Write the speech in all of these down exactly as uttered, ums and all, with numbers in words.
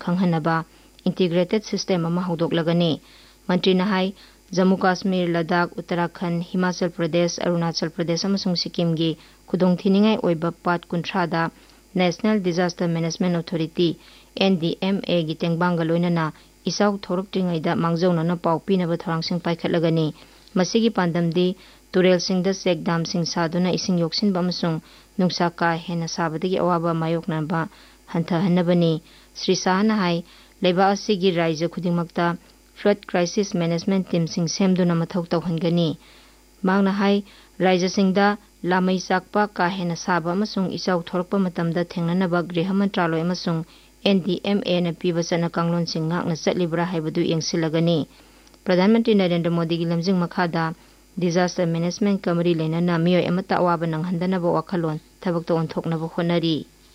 खंगहनबा integrated system अमा हौदोकलगनी मंत्री नहाई जम्मू काश्मीर लद्दाख उत्तराखंड हिमाचल प्रदेश अरुणाचल प्रदेश अमसुंग सिक्किम गी खुदोंथिनिंगाई ओइबा पाट कुंथ्रादा national disaster management authority N D M A गी तेंगबांग लोइनना इसाउ थोरक्त्रिंगाइदा मांगजौनना पाउ पिनबा थोरांगसिंग पाइखटलगनी मसिगी पांदमदी तुरेलसिंगदा चेक डामसिंग सादुना इसिंग योक्सिनबा अमसुंग नुंसा का हेना साबदगी अवाबा मायोकनबा हंथहनबनी श्री शाहना हाई लेबा असिगी राज्य खुदिंगमक्ता फ्लड क्राइसिस मैनेजमेंट टीम सिंग सेमदुना मथौ तौहनगनी मांगना हाई राज्य सिंगदा लामई चाकपा का हेना साबा अमसुंग इसाउ थोरकपा मतमदा थेंगननबा गृह मंत्रालय अमसुंग एन डी एम ए न पीबा चना कांगलोन सिंग ngakna chatlibra haibadu yengsilagani प्रधानमंत्री नरेंद्र मोदी की लमजिंग मखादा डिजास्टर मैनेजमेंट कमरी लेना मियोय अमता अवाबा नंगहंदनबा वाखलोन थबक ओंथोकनबा होनरी।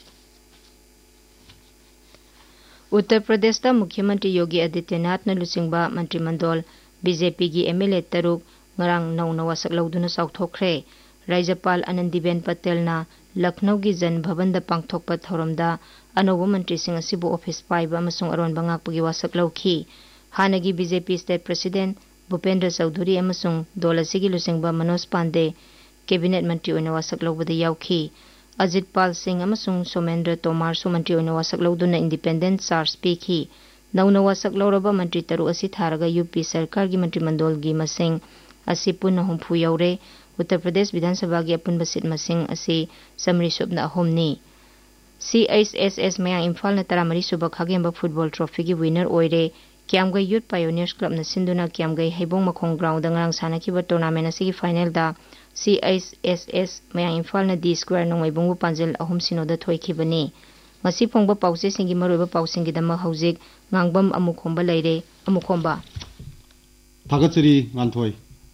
उत्तर प्रदेश दा मुख्यमंत्री योगी आदित्यनाथ न लुचिंगबा मंत्रिमंडल बीजेपी की एम एल ए तरुक ngarang नौना वासक लौदुना साउथोखरे राज्यपाल आनंदीबेन पटेल ना लखनऊ की जन भवन दा पांगथोकपा थौरमदा अनौबा मंत्री सिंह असिबु ऑफिस पाइबा अमसुंग अरोन बंगाकपगी वासक लौखी हानगी BJP state president Bhupendra Chaudhary अमसुंग दल असिगी लुचिंगबा मनोज पांडे कैबिनेट मंत्री ओइना वासक लौबदा याउखी अजित पाल सिंह अमसुंग सोमेंद्र तोमार सु मंत्री ओइना वासक लौदुना इंडिपेंडेंट चार्ज पीखी नौना वासक लौरबा मंत्री तरु असि थारगा यूपी सरकार की मंत्रिमंडल की मसिंग असि पुनः हुंफु यौरे। उत्तर प्रदेश विधानसभा की अपुनबा सीट मसिंग असि summary Subna अहोमनी C H S S मया इम्फाल न तरामरी सुबा खागेंबा फुटबॉल ट्रॉफी की विनर ओइरे क्यामगई यूथ पायोनियर्स क्लब न सिंधुना क्यामगई हैबोंग मखोंग ग्राउंड नंगरांग सानाखिबा टूर्नामेंट असि की फाइनल दा सी एच एस एस मया इम्फाल न डी स्क्वायर नोंगैबोंगु पांजल अहोम सिनोदा थोइखिबनी मसि फोंगबा पाउसे सिंगी मरोइबा पाउसिंगी दमा हौजिक ngangbam amukhomba leire amukhomba thagachari nganthoi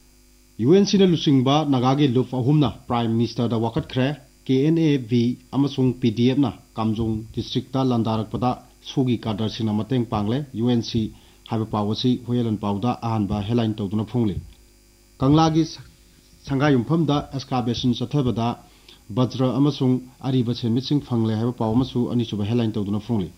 U N C na lusingba nagagi lup ahumna prime minister da wakat khre K N A V amasung P D F na kamjong district ta landarak pada sugi kadar sina mateng pangle U N C haiba pawasi hoyelan pawda ahanba headline tawduna phungli kanglagi sangai yumpham da excavation sathabada bajra amasung ariba chemitsing phangle haiba pawmasu anisuba headline tawduna phungli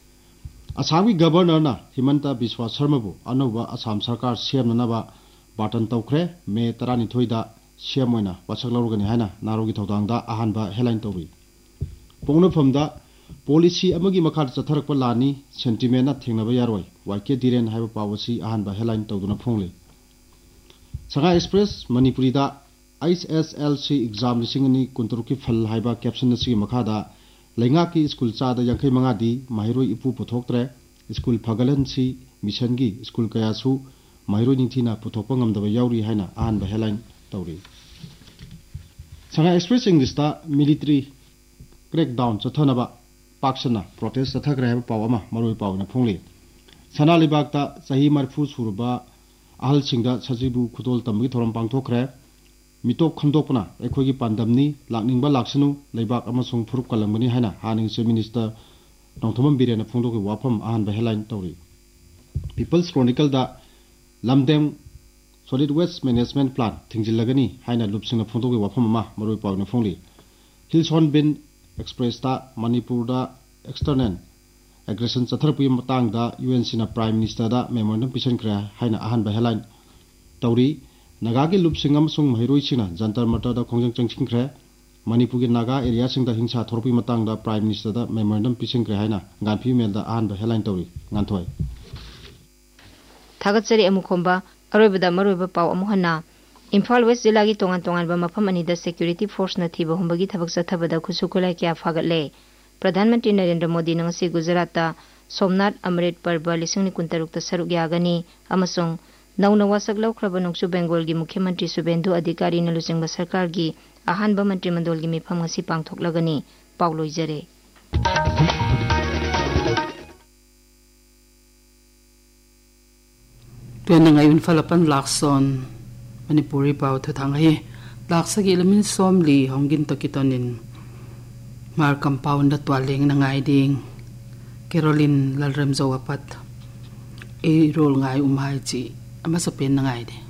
Assam की governor ना हिमंता बिस्वा शर्मा बु अनौबा असम सरकार सेमनबा बाटन तौख्रे मे तरानिथोइदा सेमोइना वासक लौरगनि हाइना नारोगी थौदांगदा अहानबा हेलाइन तौबि पोंगनफमदा policy अमगी मखार चथरकपा लानी sentiment ना थेंगनबा यारोय वाइके दिरेन हाइबा पावसी अहानबा हेलाइन तौदुना फोंगले संगा express मणिपुरीदा H S L C exam लिसिंगनी कुंतरुकी फल हाइबा caption नसी मखादा लेंगा की स्कूल चाद यांखै मंगादी माहिरोय इपु पुथोक्त्रे स्कूल फगलनसी मिशन की school कयासु माहिरोय निथिना पुथोकपा ngamdaba yauri haina ahanba headline tawri Sanga Express English ta military crackdown chathanaba paksana protest chathakre haba pawama maroi pawna phungli sana libak ta sahi marfu surba ahal singda sajibu khudol tamgi thoram pangthokre मिटोक खंदोपना एखोगी पांदमनी लाकनिंगबा लाक्सनु लेबाक अमसुंग फुरुक कलंगबनी हाइना हानिंग से minister नोंथोमम बिरेना फोंदोगी वाफम आहानबा headline तौरी peoples Chronicle दा लमदेम solid waste management plan थिंजिलगनी हाइना लुपसिंग फोंदोगी वाफम अमा मरोय पावना फोंगली हिल्सन बिन express दा मणिपुर दा external aggression चथरपुई Matang दा UNC ना prime minister दा मेमोरेंडम पिशन क्रा हाइना आहानबा हेडलाइन तौरी नागागी लुप सिंगम सुंग महिरोई सिना जंतर मंतर दा खोंजंग चंगसिंख्रे मणिपुर की नागा एरिया सिंग दा हिंसा थोरपी मतंग दा प्राइम मिनिस्टर दा मेमोरेंडम पिसिंख्रे हाइना गांफी मेल दा आहानबा हेडलाइन तौरी गांथोय थागतसरी अमुखोंबा अरोइबदा मरोइबा पाव अमुहना इम्फाल वेस्ट जिला की तोंगान तोंगानबा मफम अनिदा सिक्योरिटी फोर्स न थिबा हुंबगी थबक चथबदा खुसुकुलाई क्या फागतले प्रधानमंत्री नरेंद्र मोदी नंगसी गुजरात ता सोमनाथ अमृत पर्व लिसिंग कुंतरुक ता सरुक यागनी अमसुंग नौना वासक लौख्रबा नोंसु बेंगोल की मुख्यमंत्री सुबेंदु अधिकारी न लुचिंगबा सरकार की अहानबा मंत्रिमंडल की मिफम ngasi पांगथोकलगनी पावलोइजरे पेनंगाई उनफलपन लाक्सन मणिपुरी पाव थथांगहि लाक्सगी लमिन सोमली होंगिन तकितोनिन मार कंपाउंड त्वालेंग नंगाई दिंग कैरोलिन ललरम जोवापत ए role ngai umhai chi ama so pen ngai de